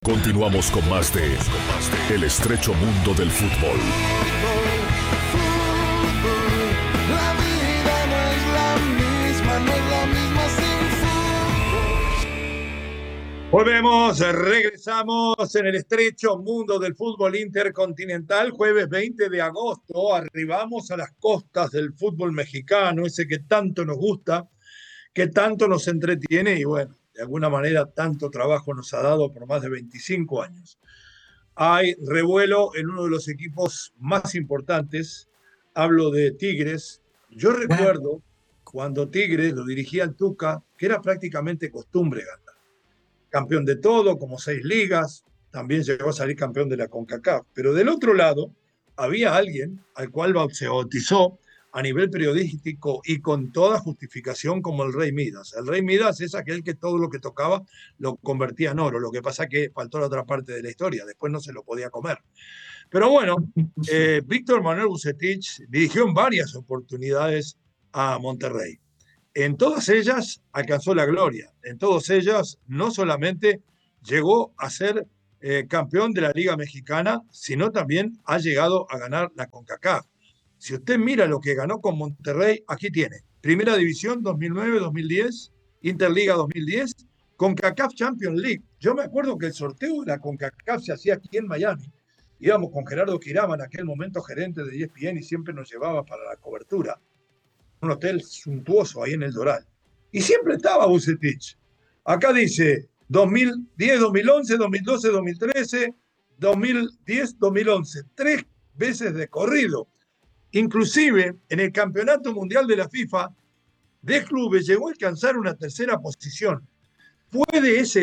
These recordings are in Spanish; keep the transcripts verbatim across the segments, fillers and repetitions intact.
Continuamos con más de El estrecho mundo del fútbol. La vida no es la misma, no es la misma sin fútbol. Volvemos, regresamos en el estrecho mundo del fútbol intercontinental, jueves veinte de agosto, arribamos a las costas del fútbol mexicano, ese que tanto nos gusta, que tanto nos entretiene y bueno, de alguna manera tanto trabajo nos ha dado por más de veinticinco años. Hay revuelo en uno de los equipos más importantes, hablo de Tigres. Yo recuerdo cuando Tigres lo dirigía el Tuca, que era prácticamente costumbre ganar. Campeón de todo, como seis ligas, también llegó a salir campeón de la CONCACAF. Pero del otro lado, había alguien al cual se bautizó a nivel periodístico y con toda justificación como el Rey Midas. El Rey Midas es aquel que todo lo que tocaba lo convertía en oro. Lo que pasa es que faltó la otra parte de la historia, después no se lo podía comer. Pero bueno, eh, Víctor Manuel Vucetich dirigió en varias oportunidades a Monterrey. En todas ellas alcanzó la gloria. En todas ellas no solamente llegó a ser eh, campeón de la Liga Mexicana, sino también ha llegado a ganar la CONCACAF. Si usted mira lo que ganó con Monterrey, aquí tiene. Primera División dos mil nueve dos mil diez, Interliga dos mil diez, CONCACAF Champions League. Yo me acuerdo que el sorteo de la CONCACAF se hacía aquí en Miami. Íbamos con Gerardo Quirama, en aquel momento gerente de E S P N, y siempre nos llevaba para la cobertura. Un hotel suntuoso ahí en el Doral. Y siempre estaba Vucetich. Acá dice dos mil diez dos mil once, dos mil doce dos mil trece, dos mil diez dos mil once. Tres veces de corrido. Inclusive en el Campeonato Mundial de la FIFA de clubes llegó a alcanzar una tercera posición. ¿Puede ese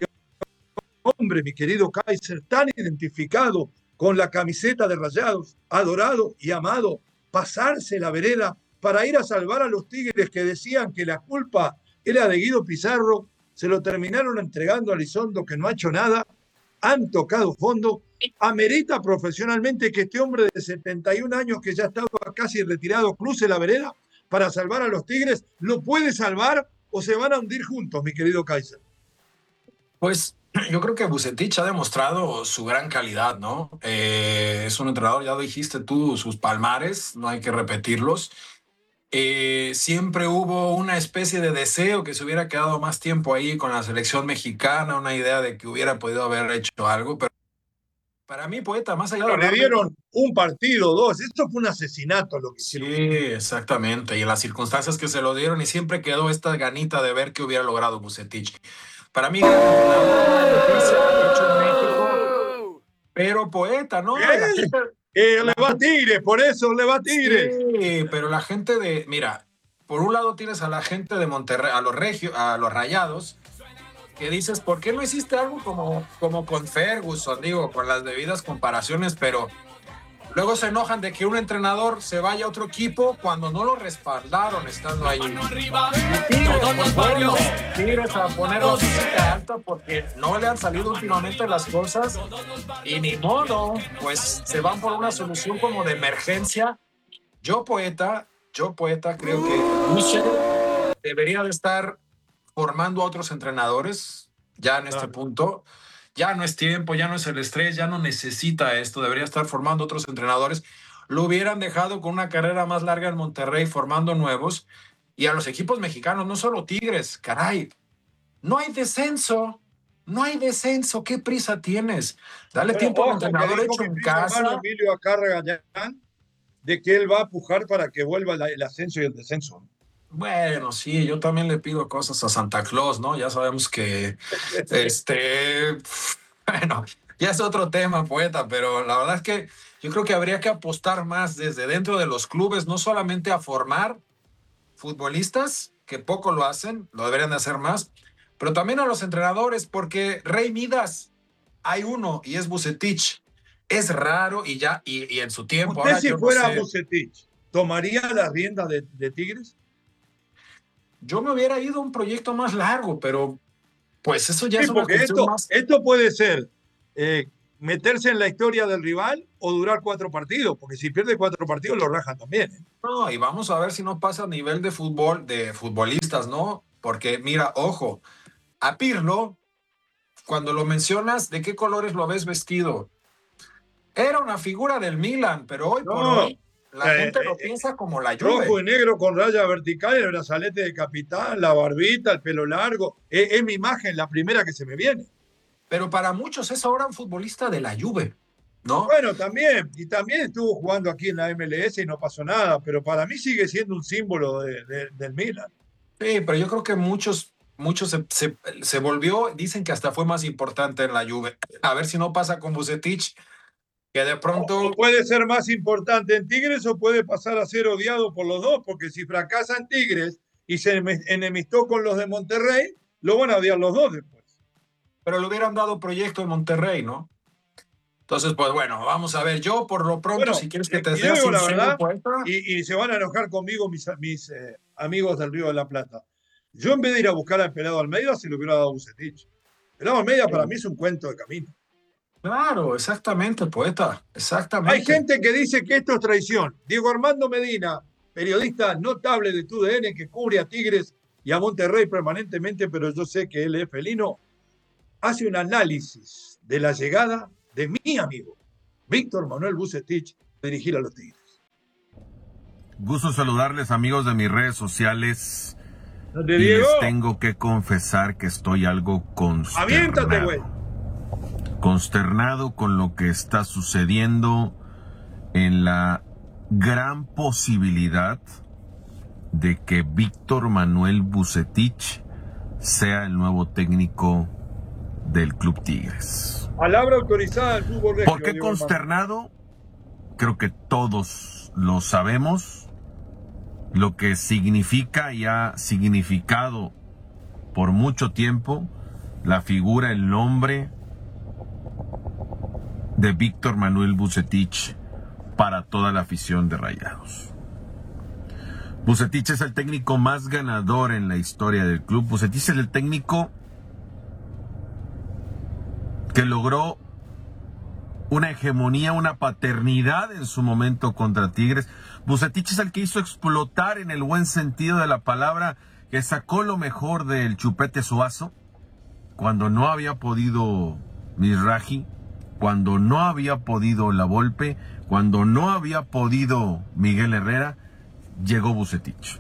hombre, mi querido Kaiser, tan identificado con la camiseta de Rayados, adorado y amado, pasarse la vereda para ir a salvar a los Tigres que decían que la culpa era de Guido Pizarro? Se lo terminaron entregando a Elizondo, que no ha hecho nada, han tocado fondo. ¿Amerita profesionalmente que este hombre de setenta y un años, que ya estaba casi retirado, cruce la vereda para salvar a los Tigres? ¿Lo puede salvar o se van a hundir juntos, mi querido Kaiser? Pues yo creo que Vucetich ha demostrado su gran calidad, ¿no? Eh, es un entrenador, ya lo dijiste tú, sus palmares, no hay que repetirlos. Eh, siempre hubo una especie de deseo que se hubiera quedado más tiempo ahí con la selección mexicana, una idea de que hubiera podido haber hecho algo, pero para mí, Poeta, más allá de... Pero le dieron un partido, dos, esto fue un asesinato lo que hicieron. Sí, exactamente, y en las circunstancias que se lo dieron, y siempre quedó esta ganita de ver qué hubiera logrado Vucetich. Para mí, pero Poeta, ¿no? La gente... Eh, le va a Tigres, por eso le va a Tigres. Sí, pero la gente de, mira, por un lado tienes a la gente de Monterrey, a los Regio, a los Rayados, que dices, ¿por qué no hiciste algo como, como con Ferguson? Digo, con las debidas comparaciones, pero luego se enojan de que un entrenador se vaya a otro equipo cuando no lo respaldaron estando ahí. Tigres a ponerlos alto porque no le han salido últimamente las cosas y ni modo, pues se van por una solución como de emergencia. Yo, Poeta, yo, Poeta, creo que Michel debería de estar formando a otros entrenadores ya en este claro. punto. Ya no es tiempo, ya no es el estrés, ya no necesita esto, debería estar formando otros entrenadores. Lo hubieran dejado con una carrera más larga en Monterrey, formando nuevos. Y a los equipos mexicanos, no solo Tigres, caray, no hay descenso, no hay descenso, ¿qué prisa tienes? Dale bueno, tiempo al entrenador hecho en casa. Emilio Acárraga de que él va a pujar para que vuelva el ascenso y el descenso. Bueno, sí, yo también le pido cosas a Santa Claus, ¿no? Ya sabemos que, este, bueno, ya es otro tema, Poeta, pero la verdad es que yo creo que habría que apostar más desde dentro de los clubes, no solamente a formar futbolistas, que poco lo hacen, lo deberían de hacer más, pero también a los entrenadores, porque Rey Midas, hay uno y es Vucetich. Es raro y ya, y, y en su tiempo. ¿Usted ahora si yo fuera no sé, Vucetich, tomaría la rienda de, de Tigres? Yo me hubiera ido a un proyecto más largo, pero pues eso ya sí, es una porque cuestión esto, más... esto puede ser eh, meterse en la historia del rival o durar cuatro partidos, porque si pierde cuatro partidos lo rajan también. ¿eh? No, y vamos a ver si no pasa a nivel de fútbol, de futbolistas, ¿no? Porque mira, ojo, a Pirlo cuando lo mencionas, ¿de qué colores lo ves vestido? Era una figura del Milan, pero hoy No, por hoy la eh, gente eh, lo eh, piensa como la rojo Juve. y negro con raya vertical, el brazalete de capitán, la barbita, el pelo largo. Es, es mi imagen, la primera que se me viene. Pero para muchos es ahora un futbolista de la Juve, ¿no? Bueno, también, y también estuvo jugando aquí en la M L S y no pasó nada, pero para mí sigue siendo un símbolo de, de, del Milan. Sí, pero yo creo que muchos, muchos se, se, se volvió, dicen que hasta fue más importante en la Juve. A ver si no pasa con Vucetich, que de pronto... O puede ser más importante en Tigres o puede pasar a ser odiado por los dos, porque si fracasa en Tigres y se enemistó con los de Monterrey, lo van a odiar los dos después. Pero le hubieran dado proyecto en Monterrey, ¿no? Entonces, pues bueno, vamos a ver. Yo, por lo pronto, Bueno, si quieres que te y sea digo la sincero, verdad, poeta, y, y se van a enojar conmigo mis, mis eh, amigos del Río de la Plata. Yo en vez de ir a buscar al Pelado Almeida, se lo hubiera dado a Vucetich. Pelado Almeida para mí es un cuento de camino. claro, exactamente, poeta, exactamente. Hay gente que dice que esto es traición. Diego Armando Medina, periodista notable de T U D N que cubre a Tigres y a Monterrey permanentemente, pero yo sé que él es felino, hace un análisis de la llegada de mi amigo Víctor Manuel Vucetich a dirigir a los Tigres. Gusto saludarles, amigos de mis redes sociales. ¿De y Diego? les tengo que confesar que estoy algo consternado. Aviéntate, güey. Consternado con lo que está sucediendo en la gran posibilidad de que Víctor Manuel Vucetich sea el nuevo técnico del Club Tigres. Palabra autorizada del fútbol regio. ¿Por qué Diego consternado? Creo que todos lo sabemos. Lo que significa y ha significado por mucho tiempo la figura, el nombre de Víctor Manuel Vucetich para toda la afición de Rayados. Vucetich es el técnico más ganador en la historia del club. Vucetich es el técnico que logró una hegemonía, una paternidad en su momento contra Tigres. Vucetich es el que hizo explotar, en el buen sentido de la palabra, que sacó lo mejor del Chupete Suazo cuando no había podido Mizrahi, cuando no había podido La Volpe, cuando no había podido Miguel Herrera, llegó Vucetich.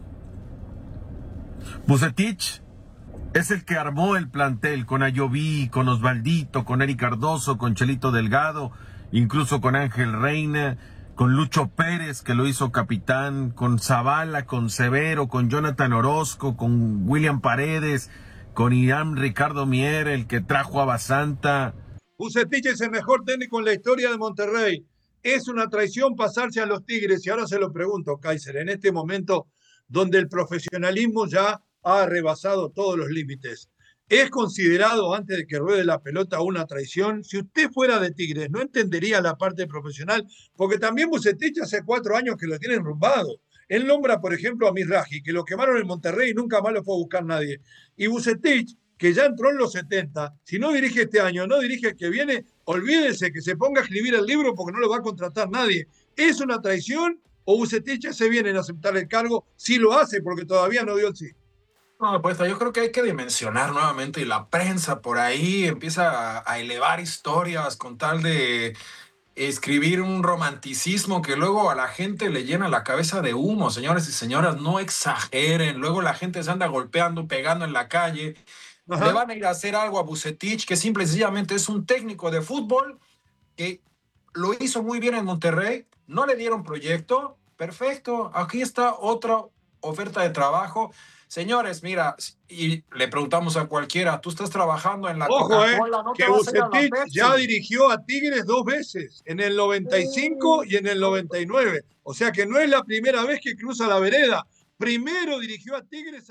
Vucetich es el que armó el plantel con Ayoví, con Osvaldito, con Eric Cardoso, con Chelito Delgado, incluso con Ángel Reina, con Lucho Pérez, que lo hizo capitán, con Zavala, con Severo, con Jonathan Orozco, con William Paredes, con Irán Ricardo Mier, el que trajo a Basanta. Vucetich es el mejor técnico en la historia de Monterrey. Es una traición pasarse a los Tigres, y ahora se lo pregunto, Kaiser, en este momento donde el profesionalismo ya ha rebasado todos los límites, ¿es considerado antes de que ruede la pelota una traición? Si usted fuera de Tigres, ¿no entendería la parte profesional? Porque también Vucetich hace cuatro años que lo tiene enrumbado. Él nombra, por ejemplo, a Mizrahi, que lo quemaron en Monterrey y nunca más lo fue a buscar nadie. Y Vucetich, que ya entró en los setenta, si no dirige este año, no dirige el que viene, olvídese que se ponga a escribir el libro porque no lo va a contratar nadie. ¿Es una traición o Vucetich se viene en aceptar el cargo? Si lo hace, porque todavía no dio el sí. No, pues yo creo que hay que dimensionar nuevamente, y la prensa por ahí empieza a, a elevar historias con tal de escribir un romanticismo que luego a la gente le llena la cabeza de humo. Señores y señoras, no exageren. Luego la gente se anda golpeando, pegando en la calle. Ajá. Le van a ir a hacer algo a Vucetich, que simple y sencillamente es un técnico de fútbol que lo hizo muy bien en Monterrey. No le dieron proyecto. Perfecto. Aquí está otra oferta de trabajo. Señores, mira, y le preguntamos a cualquiera, tú estás trabajando en la Ojo, Coca-Cola, eh, ¿no? que Vucetich ya dirigió a Tigres dos veces, en el noventa y cinco y en el noventa y nueve. O sea que no es la primera vez que cruza la vereda. Primero dirigió a Tigres.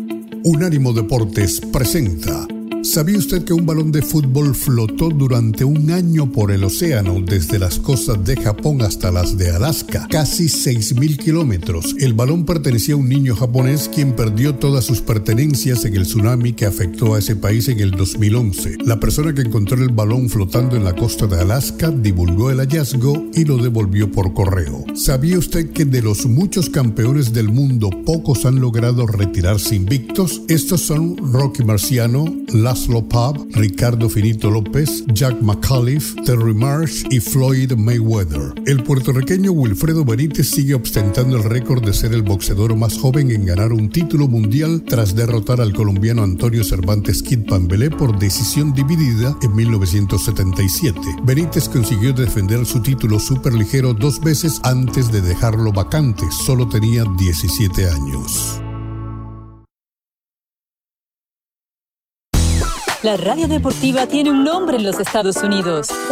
Unánimo Deportes presenta. ¿Sabía usted que un balón de fútbol flotó durante un año por el océano desde las costas de Japón hasta las de Alaska? Casi seis mil kilómetros. El balón pertenecía a un niño japonés quien perdió todas sus pertenencias en el tsunami que afectó a ese país en el dos mil once. La persona que encontró el balón flotando en la costa de Alaska divulgó el hallazgo y lo devolvió por correo. ¿Sabía usted que de los muchos campeones del mundo pocos han logrado retirarse invictos? Estos son Rocky Marciano, La Laszlo Pav, Ricardo Finito López, Jack McAuliffe, Terry Marsh y Floyd Mayweather. El puertorriqueño Wilfredo Benítez sigue ostentando el récord de ser el boxeador más joven en ganar un título mundial tras derrotar al colombiano Antonio Cervantes Kid Pambelé por decisión dividida en mil novecientos setenta y siete. Benítez consiguió defender su título superligero dos veces antes de dejarlo vacante. Solo tenía diecisiete años. La radio deportiva tiene un nombre en los Estados Unidos.